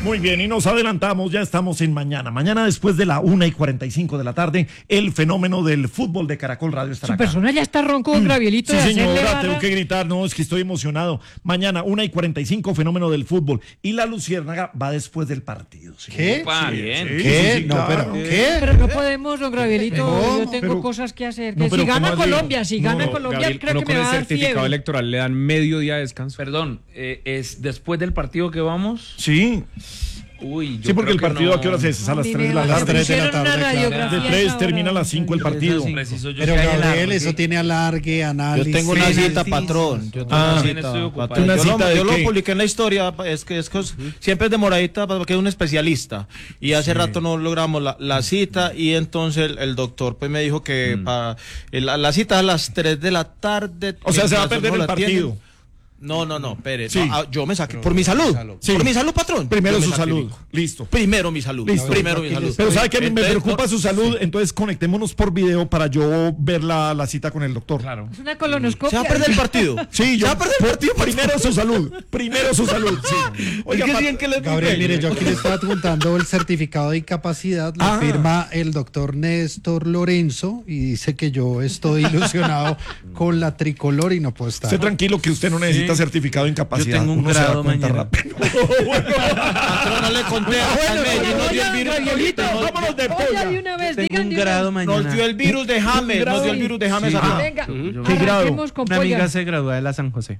Muy bien, y nos adelantamos, ya estamos en mañana. Mañana después de la 1:45 de la tarde, el fenómeno del fútbol de Caracol Radio estará Su acá. persona ya está ronco con Gabrielito. Sí, de hacerle señora, barra. tengo que gritar, no, es que estoy emocionado. Mañana, 1:45, fenómeno del fútbol. Y la Luciérnaga va después del partido. ¿Sí? ¿Qué? Opa, bien. ¿Qué? No, claro. pero ¿qué? Pero no podemos, don Gabrielito. ¿Cómo? Yo tengo Pero- cosas que hacer. No, Que pero si gana ¿cómo así? Colombia, si gana No, Colombia, Gabriel, creo uno que con me el va a dar certificado fiebre. electoral le dan medio día de descanso. Perdón, ¿es después del partido que vamos? Sí, Uy, yo sí, porque creo el que partido no. ¿a qué horas es? A las 3 de la Me tarde. 3 de la pusieron una tarde, claro. radiografía De 3 esa hora. termina a las 5 el partido. Preciso yo Pero que hay Gabriel, alargue. eso tiene alargue, análisis. Yo tengo una cita, análisis. patrón. Yo tengo Ah, una también cita, estoy ocupado. patrón. ¿Una Yo cita lo, de yo lo qué? publiqué en la historia, es que siempre es demoradita porque es un especialista. Y hace rato no logramos la cita y entonces el doctor pues me dijo que la cita es a las 3 de la tarde. O sea, se va a mientras perder uno el la tiene. partido. No, espere. Sí. No, yo me saqué por mi salud. Sí. Por mi salud, patrón. Primero Yo me su salud. sacrifico. Listo. Primero mi salud. Listo. Primero mi salud. Pero ¿sabe qué? Me Entonces, preocupa no- su salud, entonces conectémonos por video para yo ver la cita con el doctor. Claro. Es una ¿Se colonoscopia. va a perder el partido? Sí, yo. ¿Se va a perder el partido? Primero su salud. Primero su salud. Sí. Oiga, Es que Pat- bien que les Gabriel, mire, yo aquí le estoy adjuntando el certificado de incapacidad, lo Ah. firma el doctor Néstor Lorenzo y dice que yo estoy ilusionado con la tricolor y no puedo estar. esté tranquilo que usted no necesita certificado de incapacidad. Yo tengo un Uno se da grado cuenta mañana. rápido. Patrón, no le conté a Medellín, nos dio el virus. Gabrielito, vámonos de oiga, polla. de una vez, Tengo digan, un grado mañana. Nos dio el virus de James, nos dio el virus de James. Sí. acá. Venga, ¿Qué grado? arranquemos con Una amiga polla. se gradúa de la San José.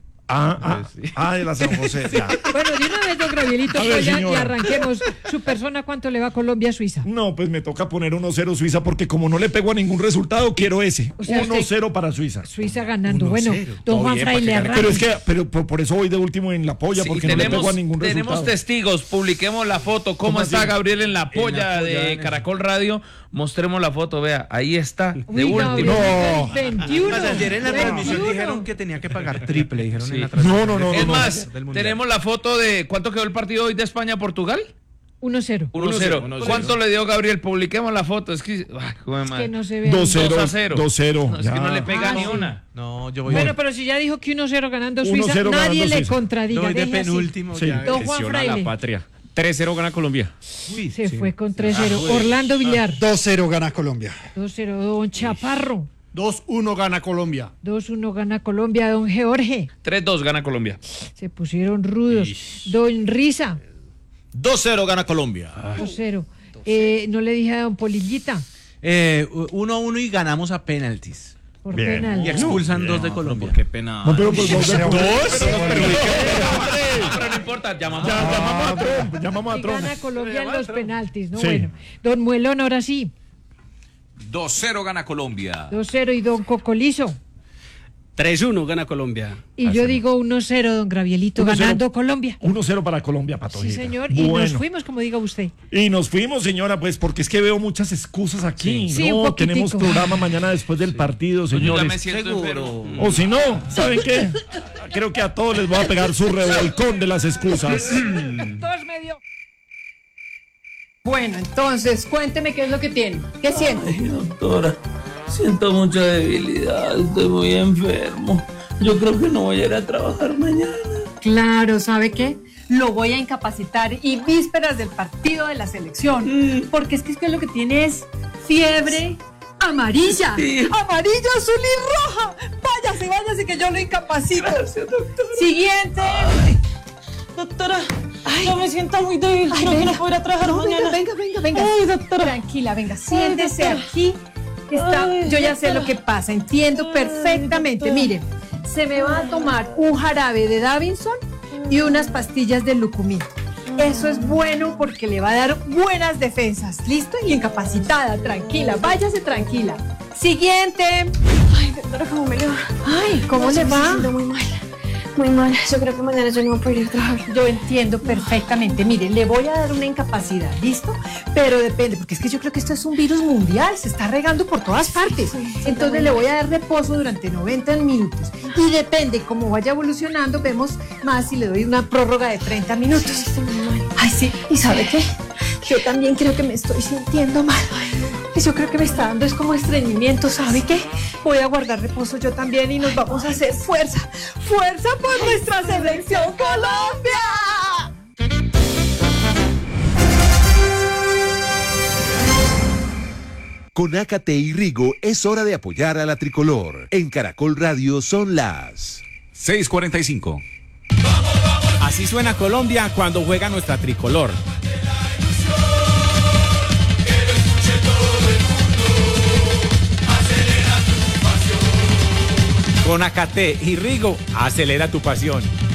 De la San José. Ya. Bueno, de una vez, don Gabrielito, A ver, polla, y señora. arranquemos. Su persona, ¿cuánto le va a Colombia a Suiza? No, pues me toca poner 1-0 Suiza porque como no le pego a ningún resultado, quiero ese. O sea, 1-0 para Suiza. Suiza ganando. Bueno, don Juan Fray le arranca. Pero es que, por eso voy de último en la polla, Sí, porque no le pego a ningún tenemos resultado. testigos, publiquemos la foto. ¿Cómo está así? Gabriel en la polla de Caracol Radio? Mostremos la foto, vea, ahí está, de Uy, último. Gabriel, No. 21. Ayer en la transmisión 21. dijeron que tenía que pagar triple. Dijeron Sí. en la transmisión. No, Es no. más, tenemos la foto de ¿cuánto quedó el partido hoy de España-Portugal? 1-0. 1-0. 1-0. ¿Cuánto le dio Gabriel? Publiquemos la foto. Es que, Que no se ve. 2-0. 2-0. 2-0. No, es que no le pega Ah, ni sí. una. No, yo voy Bueno, pero si ya dijo que 1-0 ganando Suiza, 1-0 nadie ganando le Suiza. contradiga. voy de deje así. penúltimo. Sí. Ya. Don Juan Presiona a Fraile. la patria. 3-0 gana Colombia. Uy, Se sí. fue con 3-0. Orlando Villar. 2-0 gana Colombia. 2-0. Don Chaparro. 2-1 gana Colombia. 2-1 gana Colombia. Don Jorge. 3-2 gana Colombia. Se pusieron rudos. Don Risa. 2-0 gana Colombia. 2-0. No le dije a don Polillita. 1-1 y ganamos a penaltis. Por Bien. penal. Y expulsan 2 de Colombia. Qué pena. No, pero pues vos Pero no importa, llamamos. Llamamos a Y Trump. gana Colombia en los penaltis, ¿no? Sí. Bueno. Don Muelón, ahora sí. 2-0 gana Colombia. 2-0. Y don Cocolizo. 3-1 gana Colombia. Y yo digo 1-0, don Gravielito, 1-0. ganando Colombia. 1-0 para Colombia, Pato. Sí, señor. Y nos fuimos, como diga usted. Y nos fuimos, señora, pues porque es que veo muchas excusas aquí. Sí, No, un poquitico. tenemos programa mañana después del partido, Yo ya me señores. siento enfermo. O si no, ¿saben qué? Creo que a todos les voy a pegar su revolcón de las excusas. Todos medio. Bueno, entonces, cuénteme qué es lo que tiene. ¿Qué siente? Ay, doctora, siento mucha debilidad, estoy muy enfermo. Yo creo que no voy a ir a trabajar mañana. Claro, ¿sabe qué? Lo voy a incapacitar y vísperas del partido de la selección. Porque es que lo que tiene es fiebre amarilla. Sí. Amarilla, azul y roja. Váyase que yo lo incapacito. Gracias, doctora. Siguiente. Doctora, yo me siento muy débil, creo que no puedo ir a trabajar mañana. Venga. Ay, doctora. Tranquila, venga, siéntese aquí. Ay, Yo ya sé doctora. lo que pasa, entiendo perfectamente. Mire, se me va a tomar un jarabe de Davinson y unas pastillas de Lucumí. Eso es bueno porque le va a dar buenas defensas. ¿Listo? Y incapacitada, tranquila, váyase tranquila. Siguiente. Ay, doctora, ¿cómo me le va? Ay, ¿cómo No, le me va? siento muy mal. Muy mal. Yo creo que mañana yo no voy a poder ir a trabajar. Yo entiendo perfectamente. Mire, le voy a dar una incapacidad, ¿listo? Pero depende, porque es que yo creo que esto es un virus mundial, se está regando por todas partes. Entonces le voy a dar reposo durante 90 minutos. Y depende cómo vaya evolucionando, vemos más si le doy una prórroga de 30 minutos. Estoy muy mal. Ay, sí. ¿Y sabe qué? Yo también creo que me estoy sintiendo mal. Y yo creo que me está dando es como estreñimiento, ¿sabe qué? Voy a guardar reposo yo también y nos vamos a hacer fuerza. ¡Fuerza por nuestra selección Colombia! Con Ácate y Rigo es hora de apoyar a la tricolor. En Caracol Radio son las 6:45. Así suena Colombia cuando juega nuestra tricolor. Con Ácate y Rigo, acelera tu pasión.